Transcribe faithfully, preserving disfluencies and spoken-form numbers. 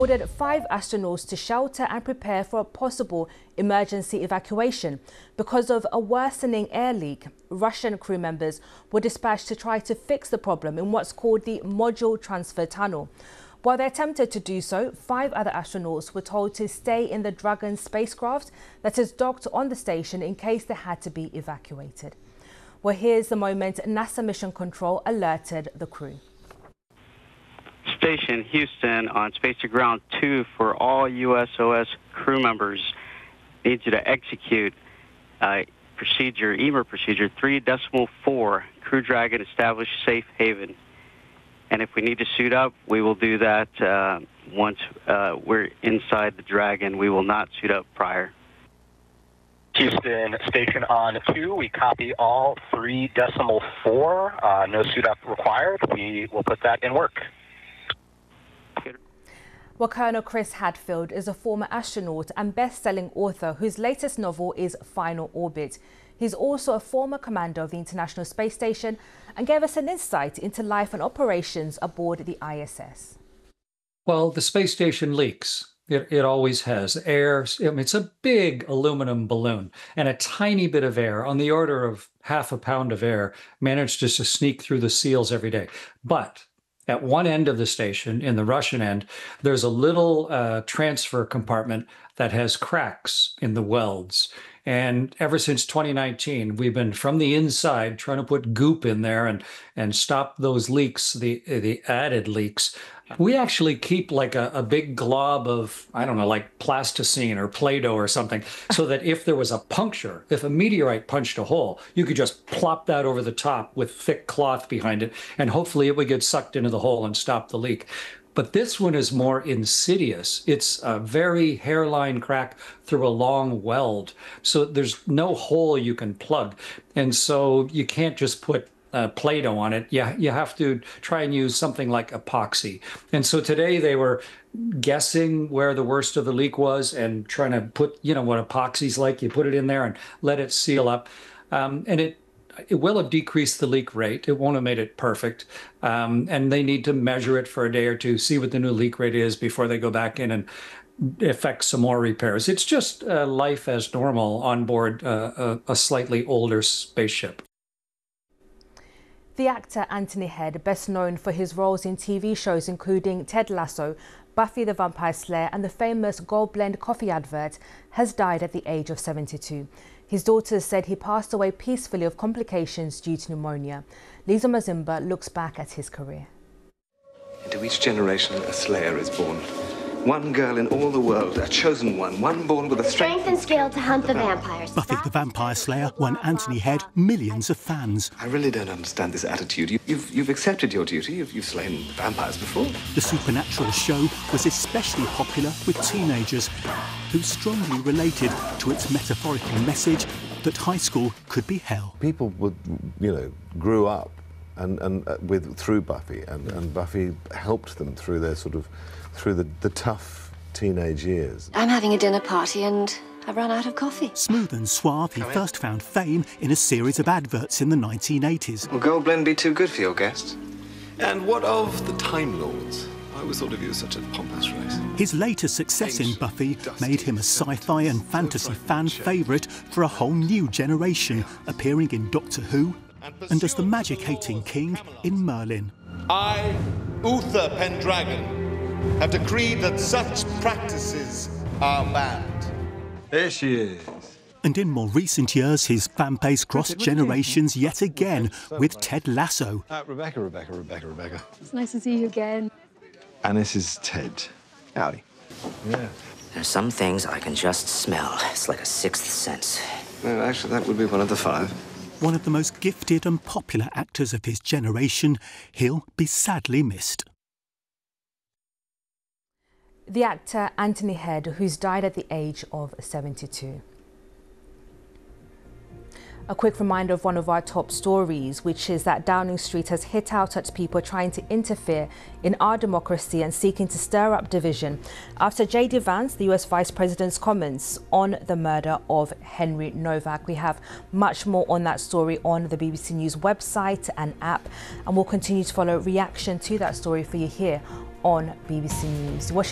ordered five astronauts to shelter and prepare for a possible emergency evacuation. Because of a worsening air leak, Russian crew members were dispatched to try to fix the problem in what's called the module transfer tunnel. While they attempted to do so, five other astronauts were told to stay in the Dragon spacecraft that is docked on the station in case they had to be evacuated. Well, here's the moment NASA Mission Control alerted the crew. Station Houston on Space to Ground two for all U S O S crew members. Needs you to execute uh, procedure, E M R procedure three decimal four, Crew Dragon established safe haven. And if we need to suit up, we will do that uh, once uh, we're inside the Dragon. We will not suit up prior. Houston Station on two, we copy all three decimal four, uh, no suit up required. We will put that in work. Well, Colonel Chris Hadfield is a former astronaut and best-selling author whose latest novel is Final Orbit. He's also a former commander of the International Space Station and gave us an insight into life and operations aboard the I S S. Well, the space station leaks. It, it always has. Air, I mean, it's a big aluminum balloon, and a tiny bit of air, on the order of half a pound of air, manages to sneak through the seals every day. But at one end of the station, in the Russian end, there's a little uh, transfer compartment that has cracks in the welds. And ever since twenty nineteen, we've been from the inside trying to put goop in there and, and stop those leaks, the, the added leaks. We actually keep like a, a big glob of, I don't know, like plasticine or Play-Doh or something, so that if there was a puncture, if a meteorite punched a hole, you could just plop that over the top with thick cloth behind it, and hopefully it would get sucked into the hole and stop the leak. But this one is more insidious. It's a very hairline crack through a long weld. So there's no hole you can plug. And so you can't just put uh, Play-Doh on it. You, you have to try and use something like epoxy. And so today they were guessing where the worst of the leak was and trying to put, you know, what epoxy's like. You put it in there and let it seal up. Um, and it It will have decreased the leak rate. It won't have made it perfect. Um, and they need to measure it for a day or two, see what the new leak rate is before they go back in and effect some more repairs. It's just uh, life as normal on board uh, a, a slightly older spaceship. The actor Anthony Head, best known for his roles in T V shows including Ted Lasso, Buffy the Vampire Slayer and the famous Gold Blend coffee advert, has died at the age of seventy-two. His daughters said he passed away peacefully of complications due to pneumonia. Lisa Mazimba looks back at his career. Into each generation, a slayer is born. One girl in all the world, a chosen one, one born with a strength, strength and skill to hunt the vampires. Buffy the Vampire Slayer won Anthony Head millions of fans. I really don't understand this attitude. You, you've, you've accepted your duty. You've, you've slain vampires before. The supernatural show was especially popular with teenagers who strongly related to its metaphorical message that high school could be hell. People would, you know, grew up and, and uh, with through Buffy, and, and Buffy helped them through their sort of through the, the tough teenage years. I'm having a dinner party and I've run out of coffee. Smooth and suave, he first found fame in a series of adverts in the nineteen eighties. Will Gold Blend be too good for your guests? And what of the Time Lords? I always thought of you as such a pompous race. His later success in Buffy made him a sci-fi and fantasy fan favourite for a whole new generation, appearing in Doctor Who and as the magic-hating king in Merlin. I, Uther Pendragon, have decreed that such practices are banned. There she is. And in more recent years, his fan base crossed generations yet again with Ted Lasso. Uh, Rebecca, Rebecca, Rebecca, Rebecca. It's nice to see you again. And this is Ted. Howdy. Yeah. There's some things I can just smell. It's like a sixth sense. No, actually, that would be one of the five. One of the most gifted and popular actors of his generation, he'll be sadly missed. The actor Anthony Head, who's died at the age of seventy-two. A quick reminder of one of our top stories, which is that Downing Street has hit out at people trying to interfere in our democracy and seeking to stir up division after J D Vance, the U S Vice President's comments on the murder of Henry Novak. We have much more on that story on the B B C News website and app, and we'll continue to follow reaction to that story for you here on B B C News.